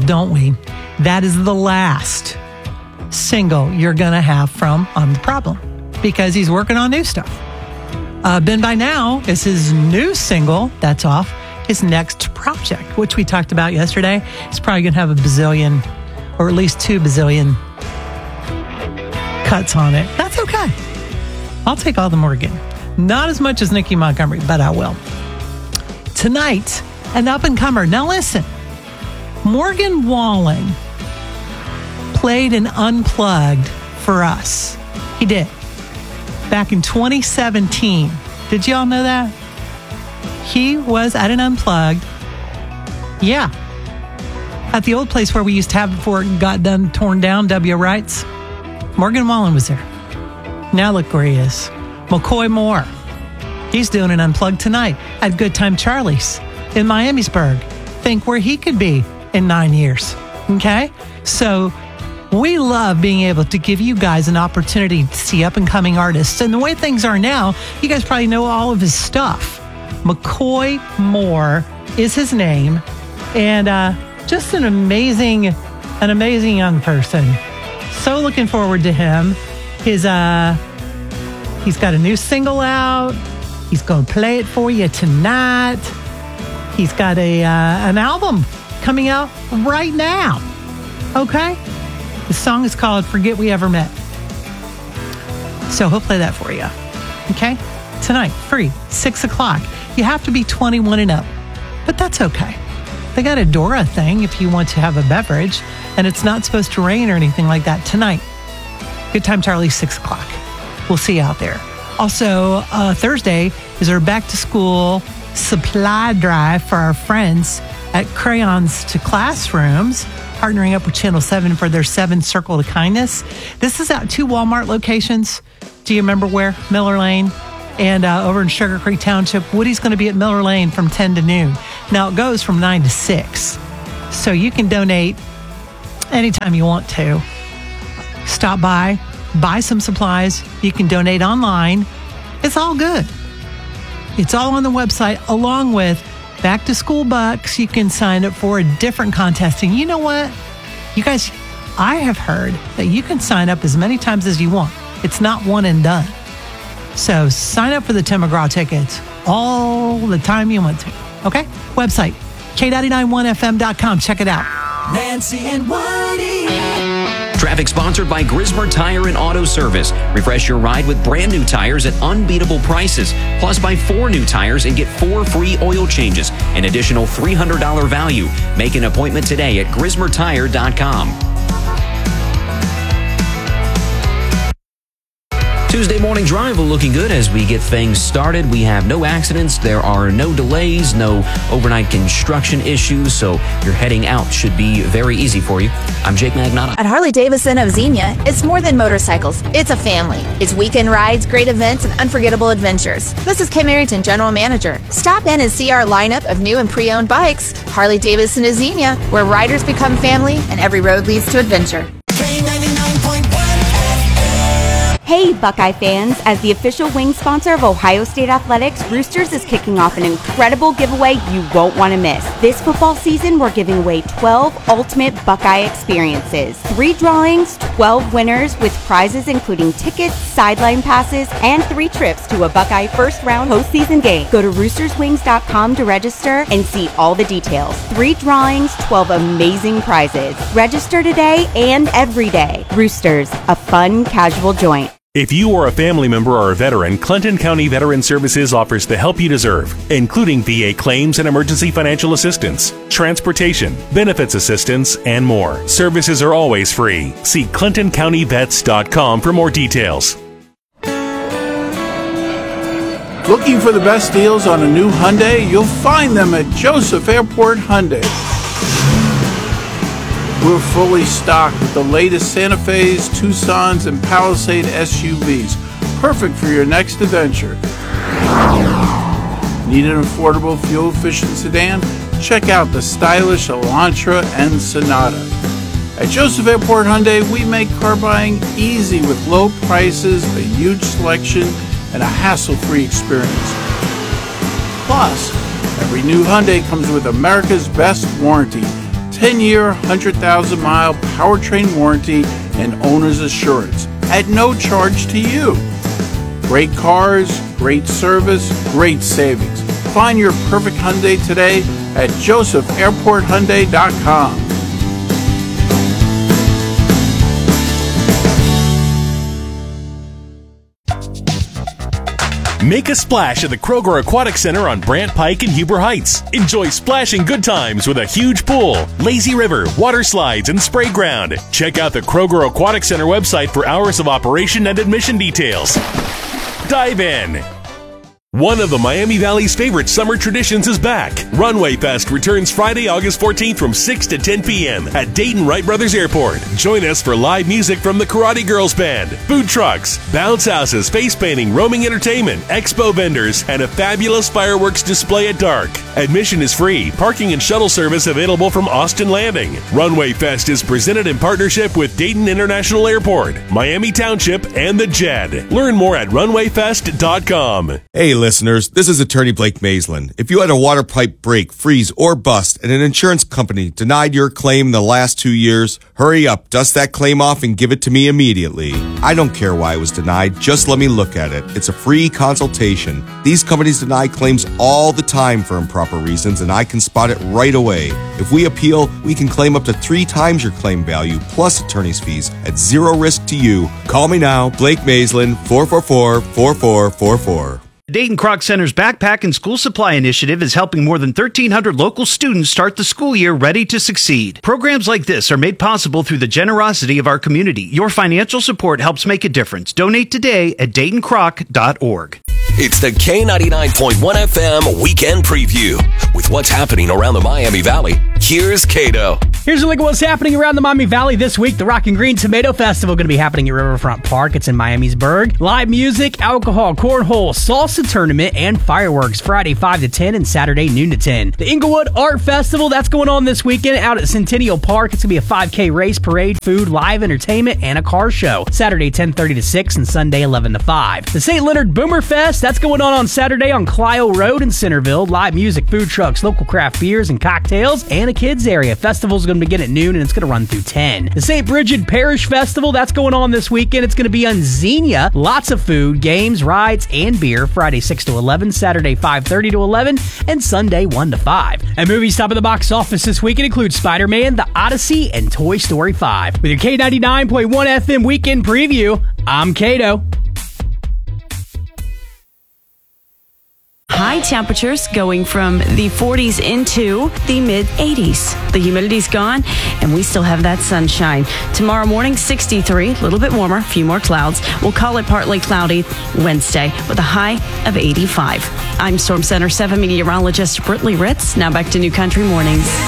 don't we? That is the last single you're going to have from I'm the Problem, because he's working on new stuff. Ben By Now is his new single that's off his next project, which we talked about yesterday. He's probably going to have a bazillion, or at least 2 bazillion cuts on it. That's okay. I'll take all the Morgan. Not as much as Nikki Montgomery, but I will. Tonight, an up-and-comer. Now listen, Morgan Wallen played an Unplugged for us. He did. Back in 2017. Did y'all know that? He was at an Unplugged. Yeah. At the old place where we used to have before it got done, torn down, W. Wrights. Morgan Wallen was there. Now look where he is. McCoy Moore. He's doing an Unplugged tonight at Good Time Charlie's in Miamisburg. Think where he could be in 9 years. Okay? So we love being able to give you guys an opportunity to see up-and-coming artists. And the way things are now, you guys probably know all of his stuff. McCoy Moore is his name. And just an amazing young person. So looking forward to him. He's got a new single out. He's going to play it for you tonight. He's got an album coming out right now. Okay? The song is called Forget We Ever Met. So he'll play that for you. Okay? Tonight, free, 6 o'clock. You have to be 21 and up. But that's okay. They got a Dora thing if you want to have a beverage. And it's not supposed to rain or anything like that tonight. Good Time Charlie, 6 o'clock. We'll see you out there. Also, Thursday is our back-to-school supply drive for our friends at Crayons to Classrooms, partnering up with Channel 7 for their 7 Circle to Kindness. This is at 2 Walmart locations. Do you remember where? Miller Lane and over in Sugar Creek Township. Woody's going to be at Miller Lane from 10 to noon. Now, it goes from 9 to 6. So you can donate anytime you want to. Stop by, buy some supplies. You can donate online. It's all good. It's all on the website, along with Back to School Bucks. You can sign up for a different contest. And you know what? You guys, I have heard that you can sign up as many times as you want. It's not one and done. So sign up for the Tim McGraw tickets all the time you want to. Okay? Website, K991FM.com. Check it out. Nancy and Woody. Traffic sponsored by Grismer Tire and Auto Service. Refresh your ride with brand new tires at unbeatable prices. Plus, buy 4 new tires and get 4 free oil changes. An additional $300 value. Make an appointment today at GrismerTire.com. Tuesday morning drive will looking good as we get things started. We have no accidents. There are no delays, no overnight construction issues. So your heading out should be very easy for you. I'm Jake Magnotta. At Harley-Davidson of Xenia, it's more than motorcycles. It's a family. It's weekend rides, great events, and unforgettable adventures. This is Kim Arrington, General Manager. Stop in and see our lineup of new and pre-owned bikes. Harley-Davidson of Xenia, where riders become family and every road leads to adventure. Hey, Buckeye fans! As the official wing sponsor of Ohio State Athletics, Roosters is kicking off an incredible giveaway you won't want to miss. This football season, we're giving away 12 ultimate Buckeye experiences. 3 drawings, 12 winners with prizes including tickets, sideline passes, and 3 trips to a Buckeye first-round postseason game. Go to roosterswings.com to register and see all the details. 3 drawings, 12 amazing prizes. Register today and every day. Roosters, a fun, casual joint. If you or a family member or a veteran, Clinton County Veteran Services offers the help you deserve, including VA claims and emergency financial assistance, transportation, benefits assistance, and more. Services are always free. See ClintonCountyVets.com for more details. Looking for the best deals on a new Hyundai? You'll find them at Joseph Airport Hyundai. We're fully stocked with the latest Santa Fe's, Tucsons, and Palisade SUVs. Perfect for your next adventure. Need an affordable, fuel-efficient sedan? Check out the stylish Elantra and Sonata. At Joseph Airport Hyundai, we make car buying easy with low prices, a huge selection, and a hassle-free experience. Plus, every new Hyundai comes with America's best warranty, 10-year, 100,000-mile powertrain warranty and owner's assurance at no charge to you. Great cars, great service, great savings. Find your perfect Hyundai today at josephairporthyundai.com. Make a splash at the Kroger Aquatic Center on Brant Pike and Huber Heights. Enjoy splashing good times with a huge pool, lazy river, water slides, and spray ground. Check out the Kroger Aquatic Center website for hours of operation and admission details. Dive in. One of the Miami Valley's favorite summer traditions is back. Runway Fest returns Friday, August 14th from 6 to 10 p.m. at Dayton Wright Brothers Airport. Join us for live music from the Karate Girls Band, food trucks, bounce houses, face painting, roaming entertainment, expo vendors, and a fabulous fireworks display at dark. Admission is free. Parking and shuttle service available from Austin Landing. Runway Fest is presented in partnership with Dayton International Airport, Miami Township, and the JED. Learn more at runwayfest.com. Hey, listeners, this is attorney Blake Maislin. If you had a water pipe break, freeze, or bust and an insurance company denied your claim in the last 2 years, hurry up, dust that claim off and give it to me immediately. I don't care why it was denied, just let me look at it. It's a free consultation. These companies deny claims all the time for improper reasons, and I can spot it right away. If we appeal, we can claim up to 3 times your claim value plus attorney's fees at zero risk to you. Call me now, Blake Maislin, 444-4444. Dayton Kroc Center's Backpack and School Supply Initiative is helping more than 1,300 local students start the school year ready to succeed. Programs like this are made possible through the generosity of our community. Your financial support helps make a difference. Donate today at DaytonKroc.org. It's the K99.1 FM Weekend Preview. With what's happening around the Miami Valley, here's Cato. Here's a look at what's happening around the Miami Valley this week. The Rock and Green Tomato Festival going to be happening at Riverfront Park. It's in Miamisburg. Live music, alcohol, cornhole, salsa tournament, and fireworks Friday 5 to 10 and Saturday noon to 10. The Inglewood Art Festival, that's going on this weekend out at Centennial Park. It's going to be a 5K race, parade, food, live entertainment, and a car show. Saturday 10:30 to 6 and Sunday 11 to 5. The St. Leonard Boomer Fest, that's going on Saturday on Clio Road in Centerville. Live music, food trucks, local craft beers and cocktails, and a kids area. Festival's going to begin at noon and it's going to run through 10. The St. Bridget Parish Festival, that's going on this weekend. It's going to be on Xenia. Lots of food, games, rides, and beer. Friday 6 to 11, Saturday 5:30 to 11, and Sunday 1 to 5. And movies top of the box office this weekend include Spider-Man, The Odyssey, and Toy Story 5. With your K99.1 FM Weekend Preview, I'm Cato. High temperatures going from the 40s into the mid-80s. The humidity's gone, and we still have that sunshine. Tomorrow morning, 63, a little bit warmer, a few more clouds. We'll call it partly cloudy Wednesday with a high of 85. I'm Storm Center 7 meteorologist Brittany Ritz. Now back to New Country Mornings.